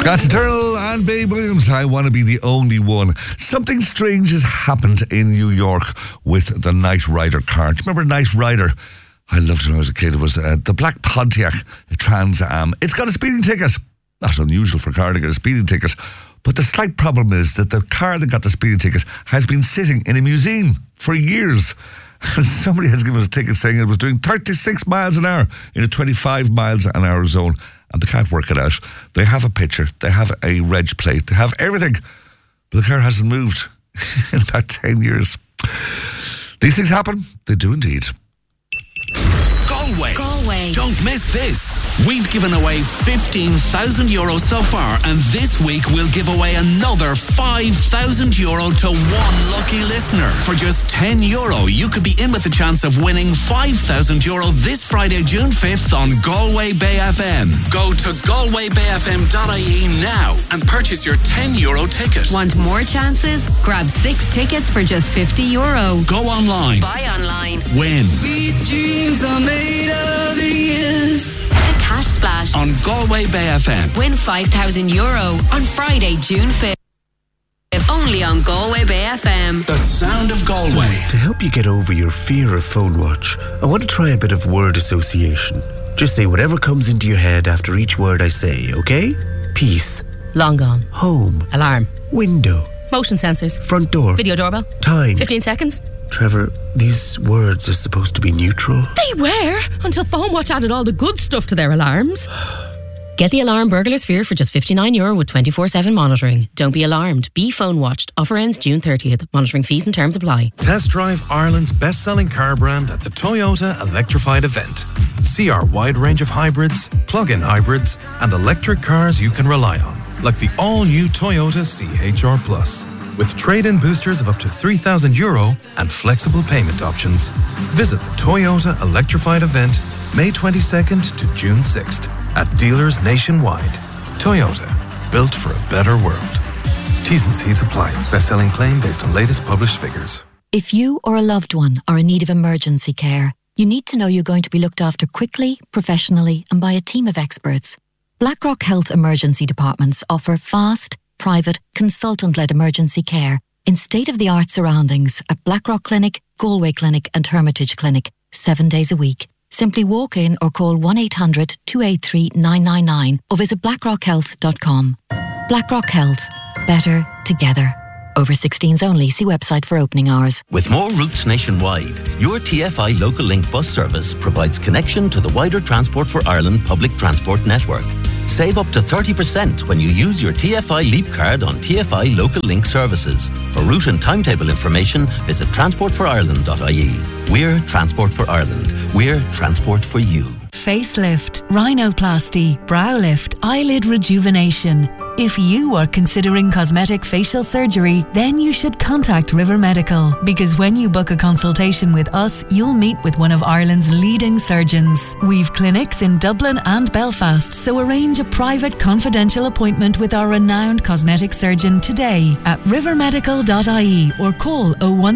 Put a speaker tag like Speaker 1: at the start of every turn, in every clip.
Speaker 1: Scott Turrell and Babe Williams, I Want to Be the Only One. Something strange has happened in New York with the Knight Rider car. Do you remember Knight Rider? I loved it when I was a kid. It was the black Pontiac Trans Am. It's got a speeding ticket. Not unusual for a car to get a speeding ticket. But the slight problem is that the car that got the speeding ticket has been sitting in a museum for years. And somebody has given us a ticket saying it was doing 36 miles an hour in a 25 miles an hour zone. And they can't work it out. They have a picture, they have a reg plate, they have everything, but the car hasn't moved in about 10 years. These things happen. They do indeed.
Speaker 2: Galway. Don't miss this. We've given away €15,000 so far, and this week we'll give away another €5,000 to one lucky listener. For just €10, you could be in with the chance of winning €5,000 this Friday, June 5th on Galway Bay FM. Go to galwaybayfm.ie now and purchase your €10 ticket.
Speaker 3: Want more chances? Grab 6 tickets for just €50.
Speaker 2: Go online.
Speaker 3: Buy online.
Speaker 2: Win.
Speaker 4: Sweet dreams are made of these.
Speaker 3: A cash splash
Speaker 2: On Galway Bay FM.
Speaker 3: Win €5,000 on Friday, June 5th. Only on Galway Bay FM.
Speaker 2: The sound of Galway.
Speaker 5: To help you get over your fear of phone watch, I want to try a bit of word association. Just say whatever comes into your head after each word I say, okay? Peace.
Speaker 6: Long gone.
Speaker 5: Home.
Speaker 6: Alarm.
Speaker 5: Window.
Speaker 6: Motion sensors.
Speaker 5: Front door.
Speaker 6: Video doorbell.
Speaker 5: Time.
Speaker 6: 15 seconds.
Speaker 5: Trevor, these words are supposed to be neutral.
Speaker 6: They were, until Phone Watch added all the good stuff to their alarms. Get the alarm Burglar Sphere for just €59 with 24/7 monitoring. Don't be alarmed. Be phone watched. Offer ends June 30th. Monitoring fees and terms apply.
Speaker 7: Test drive Ireland's best-selling car brand at the Toyota Electrified event. See our wide range of hybrids, plug-in hybrids, and electric cars you can rely on, like the all-new Toyota CHR Plus. With trade-in boosters of up to €3,000 and flexible payment options. Visit the Toyota Electrified event May 22nd to June 6th at dealers nationwide. Toyota, built for a better world. T's and C's apply. Best-selling claim based on latest published figures.
Speaker 8: If you or a loved one are in need of emergency care, you need to know you're going to be looked after quickly, professionally, and by a team of experts. BlackRock Health Emergency Departments offer fast, private, consultant-led emergency care in state-of-the-art surroundings at Blackrock Clinic, Galway Clinic and Hermitage Clinic, 7 days a week. Simply walk in or call 1-800-283-999 or visit blackrockhealth.com. BlackRock Health. Better together. Over 16s only. See website for opening hours.
Speaker 9: With more routes nationwide, your TFI Local Link bus service provides connection to the wider Transport for Ireland public transport network. Save up to 30% when you use your TFI Leap card on TFI Local Link services. For route and timetable information, visit transportforireland.ie. We're Transport for Ireland. We're Transport for you.
Speaker 10: Facelift, rhinoplasty, brow lift, eyelid rejuvenation. If you are considering cosmetic facial surgery, then you should contact River Medical, because when you book a consultation with us, you'll meet with one of Ireland's leading surgeons. We've clinics in Dublin and Belfast, so arrange a private confidential appointment with our renowned cosmetic surgeon today at rivermedical.ie or call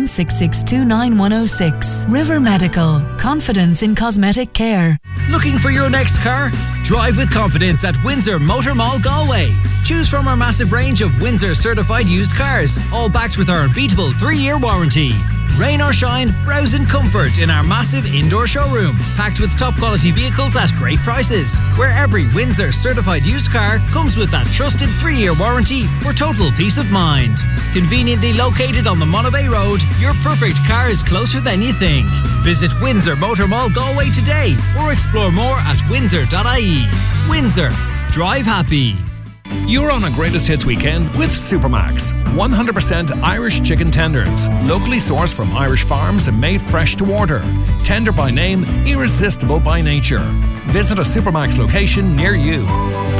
Speaker 10: 016629106. River Medical, confidence in cosmetic care.
Speaker 11: Looking for your next car? Drive with confidence at Windsor Motor Mall Galway. Choose from our massive range of Windsor certified used cars, all backed with our unbeatable 3-year warranty. Rain or shine, browse in comfort in our massive indoor showroom, packed with top quality vehicles at great prices, where every Windsor certified used car comes with that trusted 3-year warranty for total peace of mind. Conveniently located on the Monabay Road, your perfect car is closer than you think. Visit Windsor Motor Mall Galway today or explore more at windsor.ie. Windsor. Drive happy.
Speaker 12: You're on a Greatest Hits weekend with Supermax. 100% Irish chicken tenders, locally sourced from Irish farms and made fresh to order. Tender by name, irresistible by nature. Visit a Supermax location near you.